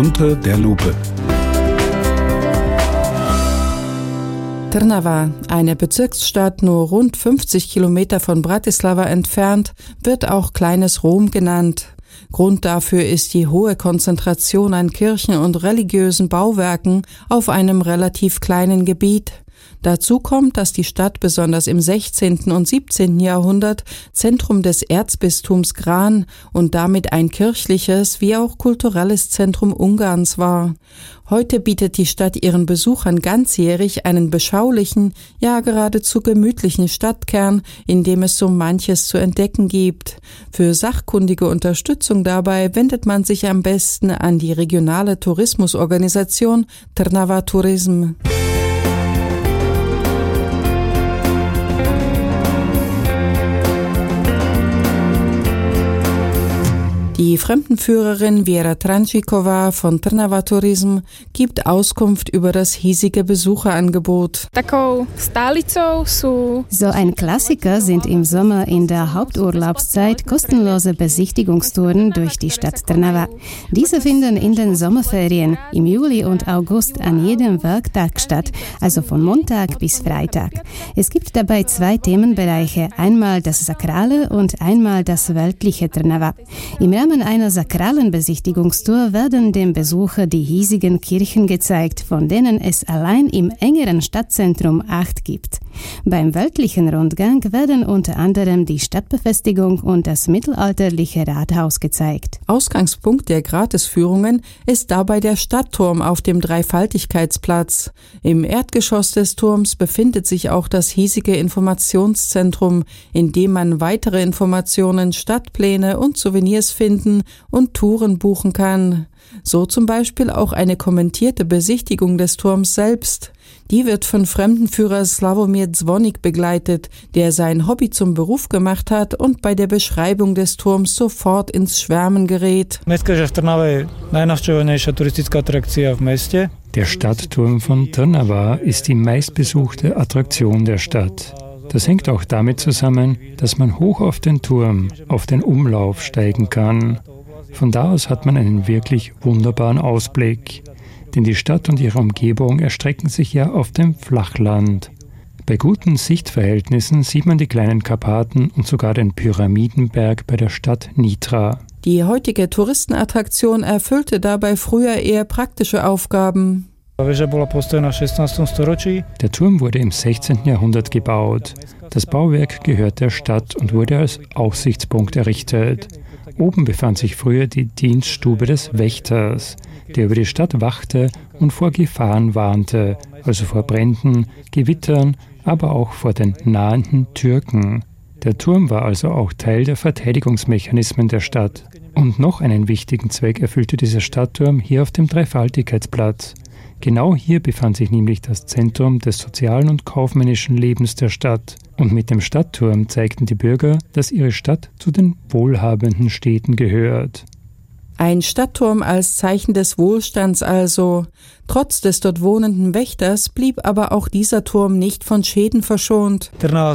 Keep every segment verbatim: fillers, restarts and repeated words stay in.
Unter der Lupe. Trnava, eine Bezirksstadt nur rund fünfzig Kilometer von Bratislava entfernt, wird auch Kleines Rom genannt. Grund dafür ist die hohe Konzentration an Kirchen und religiösen Bauwerken auf einem relativ kleinen Gebiet. Dazu kommt, dass die Stadt besonders im sechzehnten und siebzehnten Jahrhundert Zentrum des Erzbistums Gran und damit ein kirchliches wie auch kulturelles Zentrum Ungarns war. Heute bietet die Stadt ihren Besuchern ganzjährig einen beschaulichen, ja geradezu gemütlichen Stadtkern, in dem es so manches zu entdecken gibt. Für sachkundige Unterstützung dabei wendet man sich am besten an die regionale Tourismusorganisation Trnava Turism. Die Fremdenführerin Vera Trančíková von Trnava Turism gibt Auskunft über das hiesige Besucherangebot. So ein Klassiker sind im Sommer in der Haupturlaubszeit kostenlose Besichtigungstouren durch die Stadt Trnava. Diese finden in den Sommerferien im Juli und August an jedem Werktag statt, also von Montag bis Freitag. Es gibt dabei zwei Themenbereiche, einmal das sakrale und einmal das weltliche Trnava. Im Rahmen einer sakralen Besichtigungstour werden dem Besucher die hiesigen Kirchen gezeigt, von denen es allein im engeren Stadtzentrum acht gibt. Beim weltlichen Rundgang werden unter anderem die Stadtbefestigung und das mittelalterliche Rathaus gezeigt. Ausgangspunkt der Gratisführungen ist dabei der Stadtturm auf dem Dreifaltigkeitsplatz. Im Erdgeschoss des Turms befindet sich auch das hiesige Informationszentrum, in dem man weitere Informationen, Stadtpläne und Souvenirs finden und Touren buchen kann. So zum Beispiel auch eine kommentierte Besichtigung des Turms selbst. Die wird von Fremdenführer Slavomir Zvonik begleitet, der sein Hobby zum Beruf gemacht hat und bei der Beschreibung des Turms sofort ins Schwärmen gerät. Der Stadtturm von Trnava ist die meistbesuchte Attraktion der Stadt. Das hängt auch damit zusammen, dass man hoch auf den Turm, auf den Umlauf steigen kann. Von da aus hat man einen wirklich wunderbaren Ausblick. Denn die Stadt und ihre Umgebung erstrecken sich ja auf dem Flachland. Bei guten Sichtverhältnissen sieht man die kleinen Karpaten und sogar den Pyramidenberg bei der Stadt Nitra. Die heutige Touristenattraktion erfüllte dabei früher eher praktische Aufgaben. Der Turm wurde im sechzehnten Jahrhundert gebaut. Das Bauwerk gehört der Stadt und wurde als Aussichtspunkt errichtet. Oben befand sich früher die Dienststube des Wächters, der über die Stadt wachte und vor Gefahren warnte, also vor Bränden, Gewittern, aber auch vor den nahenden Türken. Der Turm war also auch Teil der Verteidigungsmechanismen der Stadt. Und noch einen wichtigen Zweck erfüllte dieser Stadtturm hier auf dem Dreifaltigkeitsplatz. Genau hier befand sich nämlich das Zentrum des sozialen und kaufmännischen Lebens der Stadt. Und mit dem Stadtturm zeigten die Bürger, dass ihre Stadt zu den wohlhabenden Städten gehört. Ein Stadtturm als Zeichen des Wohlstands also. Trotz des dort wohnenden Wächters blieb aber auch dieser Turm nicht von Schäden verschont. Trnava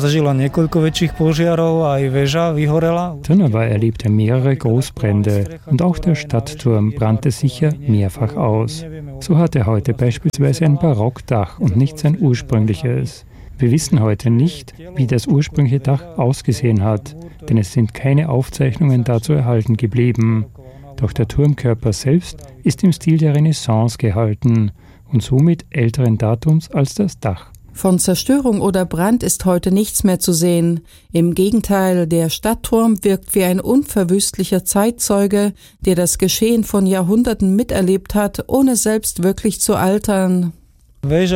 erlebte mehrere Großbrände und auch der Stadtturm brannte sicher mehrfach aus. So hat er heute beispielsweise ein Barockdach und nicht sein ursprüngliches. Wir wissen heute nicht, wie das ursprüngliche Dach ausgesehen hat, denn es sind keine Aufzeichnungen dazu erhalten geblieben. Doch der Turmkörper selbst ist im Stil der Renaissance gehalten und somit älteren Datums als das Dach. Von Zerstörung oder Brand ist heute nichts mehr zu sehen. Im Gegenteil, der Stadtturm wirkt wie ein unverwüstlicher Zeitzeuge, der das Geschehen von Jahrhunderten miterlebt hat, ohne selbst wirklich zu altern. Der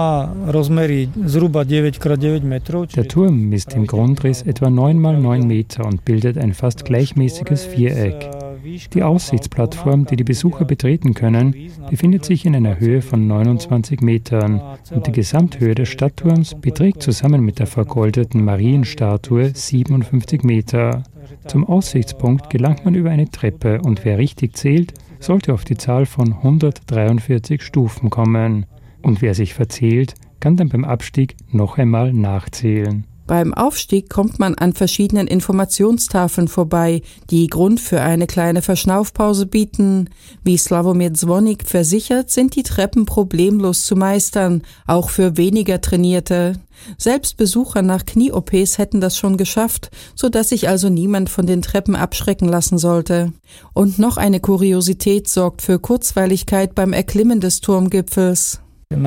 Turm misst im Grundriss etwa neun mal neun Meter und bildet ein fast gleichmäßiges Viereck. Die Aussichtsplattform, die die Besucher betreten können, befindet sich in einer Höhe von neunundzwanzig Metern und die Gesamthöhe des Stadtturms beträgt zusammen mit der vergoldeten Marienstatue siebenundfünfzig Meter. Zum Aussichtspunkt gelangt man über eine Treppe und wer richtig zählt, sollte auf die Zahl von hundertdreiundvierzig Stufen kommen. Und wer sich verzählt, kann dann beim Abstieg noch einmal nachzählen. Beim Aufstieg kommt man an verschiedenen Informationstafeln vorbei, die Grund für eine kleine Verschnaufpause bieten. Wie Sławomir Dzwonik versichert, sind die Treppen problemlos zu meistern, auch für weniger Trainierte. Selbst Besucher nach Knie-O Ps hätten das schon geschafft, sodass sich also niemand von den Treppen abschrecken lassen sollte. Und noch eine Kuriosität sorgt für Kurzweiligkeit beim Erklimmen des Turmgipfels. Im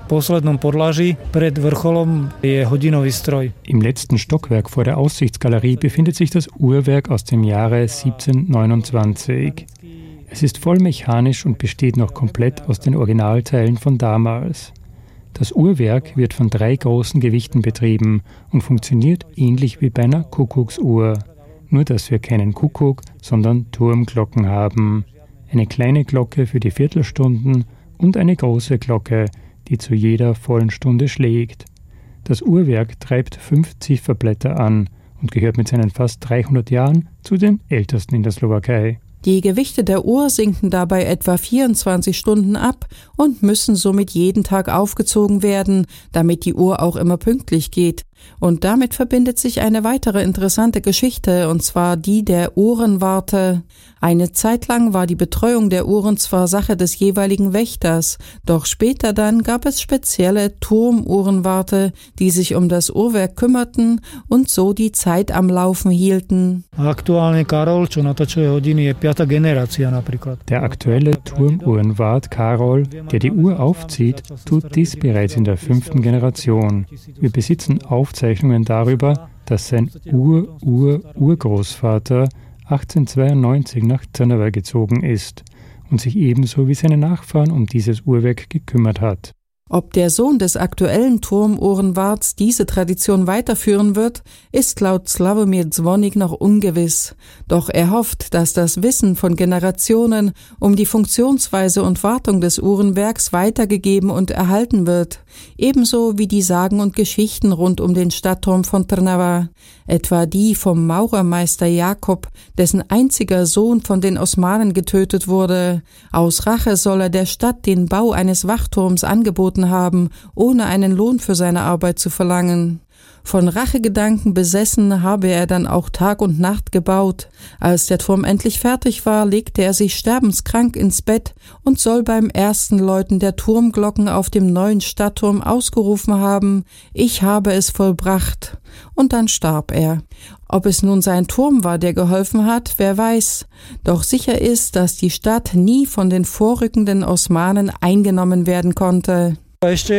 letzten Stockwerk vor der Aussichtsgalerie befindet sich das Uhrwerk aus dem Jahre siebzehnhundertneunundzwanzig. Es ist voll mechanisch und besteht noch komplett aus den Originalteilen von damals. Das Uhrwerk wird von drei großen Gewichten betrieben und funktioniert ähnlich wie bei einer Kuckucksuhr. Nur dass wir keinen Kuckuck, sondern Turmglocken haben. Eine kleine Glocke für die Viertelstunden und eine große Glocke, die zu jeder vollen Stunde schlägt. Das Uhrwerk treibt fünf Zifferblätter an und gehört mit seinen fast dreihundert Jahren zu den ältesten in der Slowakei. Die Gewichte der Uhr sinken dabei etwa vierundzwanzig Stunden ab und müssen somit jeden Tag aufgezogen werden, damit die Uhr auch immer pünktlich geht. Und damit verbindet sich eine weitere interessante Geschichte, und zwar die der Uhrenwarte. Eine Zeit lang war die Betreuung der Uhren zwar Sache des jeweiligen Wächters, doch später dann gab es spezielle Turmuhrenwarte, die sich um das Uhrwerk kümmerten und so die Zeit am Laufen hielten. Der aktuelle Turmuhrenwart Karol, der die Uhr aufzieht, tut dies bereits in der fünften Generation. Wir besitzen Aufzeichnungen darüber, dass sein Ur-Ur-Urgroßvater achtzehnhundertzweiundneunzig nach Trnava gezogen ist und sich ebenso wie seine Nachfahren um dieses Uhrwerk gekümmert hat. Ob der Sohn des aktuellen Turmuhrenwarts diese Tradition weiterführen wird, ist laut Sławomir Dzwonik noch ungewiss. Doch er hofft, dass das Wissen von Generationen um die Funktionsweise und Wartung des Uhrenwerks weitergegeben und erhalten wird. Ebenso wie die Sagen und Geschichten rund um den Stadtturm von Trnava. Etwa die vom Maurermeister Jakob, dessen einziger Sohn von den Osmanen getötet wurde. Aus Rache soll er der Stadt den Bau eines Wachturms angeboten haben, ohne einen Lohn für seine Arbeit zu verlangen. Von Rachegedanken besessen habe er dann auch Tag und Nacht gebaut. Als der Turm endlich fertig war, legte er sich sterbenskrank ins Bett und soll beim ersten Läuten der Turmglocken auf dem neuen Stadtturm ausgerufen haben: Ich habe es vollbracht. Und dann starb er. Ob es nun sein Turm war, der geholfen hat, wer weiß. Doch sicher ist, dass die Stadt nie von den vorrückenden Osmanen eingenommen werden konnte. Und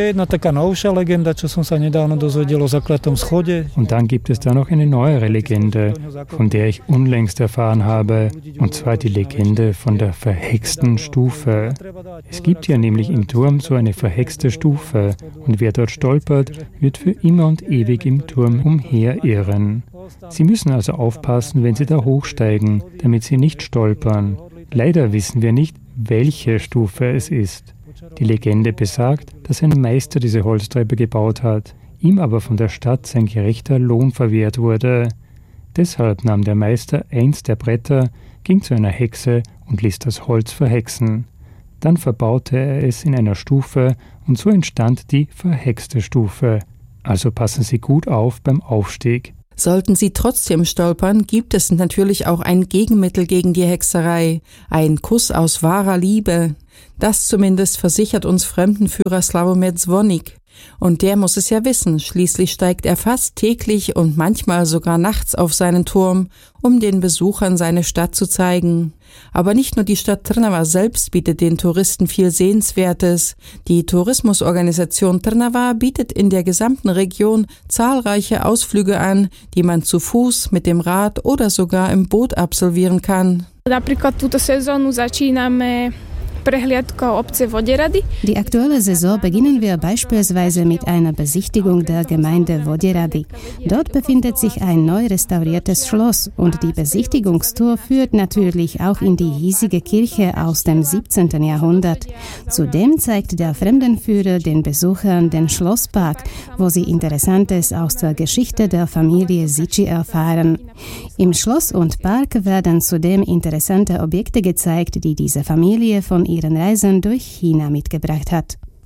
dann gibt es da noch eine neuere Legende, von der ich unlängst erfahren habe, und zwar die Legende von der verhexten Stufe. Es gibt ja nämlich im Turm so eine verhexte Stufe, und wer dort stolpert, wird für immer und ewig im Turm umherirren. Sie müssen also aufpassen, wenn Sie da hochsteigen, damit Sie nicht stolpern. Leider wissen wir nicht, welche Stufe es ist. Die Legende besagt, dass ein Meister diese Holztreppe gebaut hat, ihm aber von der Stadt sein gerechter Lohn verwehrt wurde. Deshalb nahm der Meister eins der Bretter, ging zu einer Hexe und ließ das Holz verhexen. Dann verbaute er es in einer Stufe und so entstand die verhexte Stufe. Also passen Sie gut auf beim Aufstieg. Sollten Sie trotzdem stolpern, gibt es natürlich auch ein Gegenmittel gegen die Hexerei, ein Kuss aus wahrer Liebe. Das zumindest versichert uns Fremdenführer Sławomir Dzwonik. Und der muss es ja wissen, schließlich steigt er fast täglich und manchmal sogar nachts auf seinen Turm, um den Besuchern seine Stadt zu zeigen. Aber nicht nur die Stadt Trnava selbst bietet den Touristen viel Sehenswertes. Die Tourismusorganisation Trnava bietet in der gesamten Region zahlreiche Ausflüge an, die man zu Fuß, mit dem Rad oder sogar im Boot absolvieren kann. Napríklad túto sezónu začíname prehliadkou obce Vodierady. Die aktuelle Saison beginnen wir beispielsweise mit einer Besichtigung der Gemeinde Vodierady. Dort befindet sich ein neu restauriertes Schloss und die Besichtigungstour führt natürlich auch in die hiesige Kirche aus dem siebzehnten Jahrhundert. Zudem zeigt der Fremdenführer den Besuchern den Schlosspark, wo sie Interessantes aus der Geschichte der Familie Zichy erfahren. Im Schloss und Park werden zudem interessante Objekte gezeigt, die diese Familie von ihren Reisen durch China mitgebracht hat.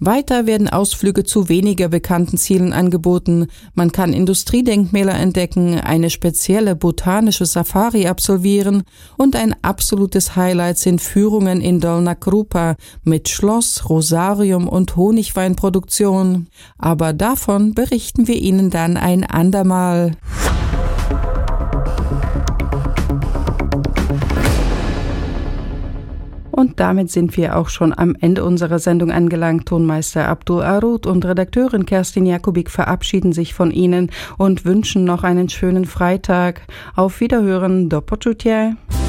Weiter werden Ausflüge zu weniger bekannten Zielen angeboten. Man kann Industriedenkmäler entdecken, eine spezielle botanische Safari absolvieren und ein absolutes Highlight sind Führungen in Dolna Krupa mit Schloss, Rosarium und Honigweinproduktion. Aber davon berichten wir Ihnen dann ein andermal. Und damit sind wir auch schon am Ende unserer Sendung angelangt. Tonmeister Abdul Arud und Redakteurin Kerstin Jakubik verabschieden sich von Ihnen und wünschen noch einen schönen Freitag. Auf Wiederhören, do počutia.